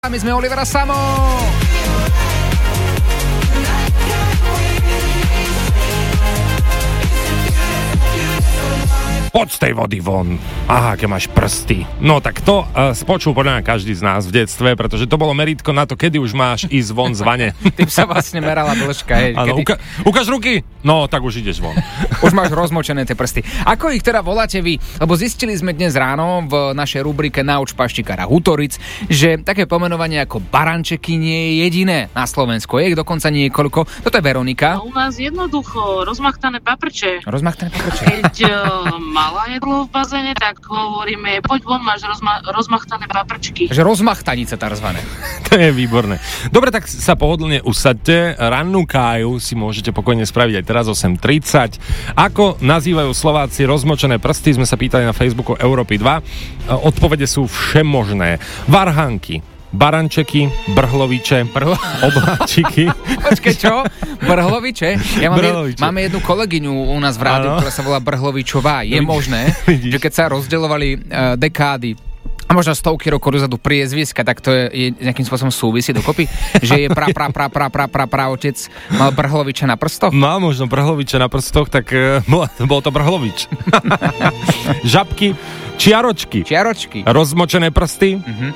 My sme Olivera Samo. Poď z tej vody von. Aha, aké máš prsty. No tak to spočul podľa mňa každý z nás v detstve, pretože to bolo meritko na to, kedy už máš ísť von z vane. Tým sa vlastne merala dĺžka. Áno, ukáž ruky? No, tak už ideš von. Už máš rozmočené tie prsty. Ako ich teda voláte vy? Lebo zistili sme dnes ráno v našej rubrike Nauč paštikára Hutoric, že také pomenovanie ako barančeky nie je jediné na Slovensku. Je ich dokonca niekoľko. Toto je Veronika. A u nás jednoducho rozmachtané paprče. Rozmachtané paprče. Keď malá jedlo v bazéne, tak hovoríme, poď von, máš rozmachtané paprčky. Že rozmachtanice tarzvané. To je výborné. Dobre, tak sa pohodlne usaďte. Rannú káju si môžete pokojne spraviť aj teraz 8:30. Ako nazývajú Slováci rozmočené prsty? Sme sa pýtali na Facebooku Európy 2. Odpovede sú všemožné. Varhanky, barančeky, brhloviče, obláčiky. Počkej, čo? Brhloviče? Máme jednu kolegyňu u nás v rádiu, ktorá sa volá Brhlovičová. Je možné, že keď sa rozdeľovali dekády a možno stovky rokov dozadu priezviska, tak to je nejakým spôsobom súvisí dokopy, že je otec mal Brhloviča na prstoch? Mal možno Brhloviča na prstoch, tak bol to Brhlovič. Žabky, čiaročky. Rozmočené prsty.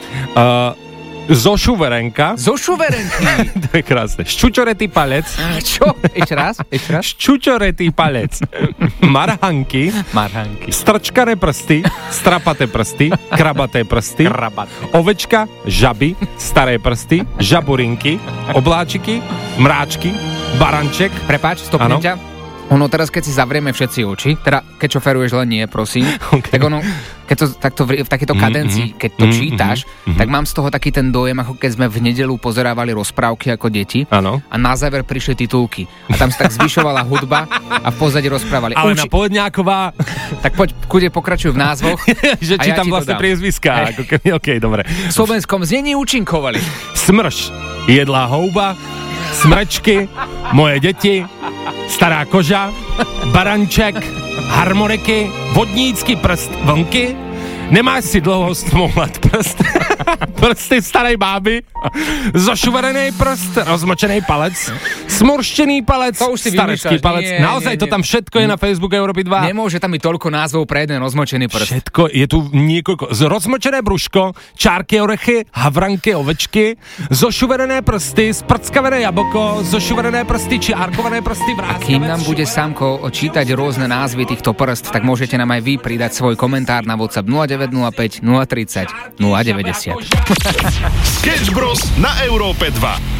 Zošuverenka. Zošuverenky. To je krásne. Ščučoretý palec. Čo? Ešte raz? Ščučoretý palec. Marhanky. Strčkané prsty. Strapaté prsty. Krabaté prsty. Ovečka. Žaby. Staré prsty. Žaburinky. Obláčiky. Mráčky. Baranček. Prepáč, stopnem ťa. Ono teraz, keď si zavrieme všetci oči, teda keď šoferuješ len nie, prosím, okay. Tak ono, keď to takto v takejto kadencii, keď to čítaš, tak mám z toho taký ten dojem, ako keď sme v nedeľu pozerávali rozprávky ako deti a na záver prišli titulky. A tam sa tak zvyšovala hudba a v pozadí rozprávali. Ale na Poledňáková. Tak poď, kude pokračuj v názvoch. Že či tam vlastne priezviská. Okej, dobre. V slovenskom znení účinkovali. Smrš, jedlá houba, smrečky, moje deti, stará koža, baranček, harmoniky, vodnícky prst vlnky, nemáš si dlouho stmoulat prst, prsty starej báby, zošuverený prst, rozmočený palec, smorštený palec, starecký palec. Naozaj to tam všetko je na Facebooku Európy 2. Nemôže tam byť toľko názvov pre jeden rozmočený prst. Všetko, je tu niekoľko. Rozmočené brúško, čárky orechy, havranky ovečky, zošuverené prsty, sprckavené jablko, zošuverené prsty, čiarkované prsty, vrátky. Kým nám bude Samko čítať rôzne názvy týchto prst, tak môžete nám aj vy pridať svoj komentár na WhatsApp 0905 030 090. Sketch Bros na Európe 2.